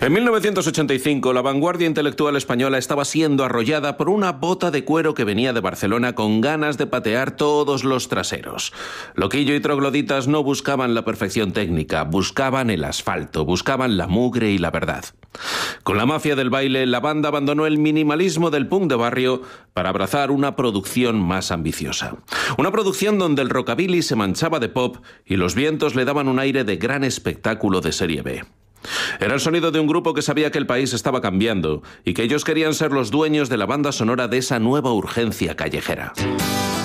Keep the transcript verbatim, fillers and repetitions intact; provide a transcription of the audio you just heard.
En mil novecientos ochenta y cinco, la vanguardia intelectual española estaba siendo arrollada por una bota de cuero que venía de Barcelona con ganas de patear todos los traseros. Loquillo y trogloditas no buscaban la perfección técnica, buscaban el asfalto, buscaban la mugre y la verdad. Con la mafia del baile, la banda abandonó el minimalismo del punk de barrio para abrazar una producción más ambiciosa. Una producción donde el rockabilly se manchaba de pop y los vientos le daban un aire de gran espectáculo de serie B. Era el sonido de un grupo que sabía que el país estaba cambiando y que ellos querían ser los dueños de la banda sonora de esa nueva urgencia callejera.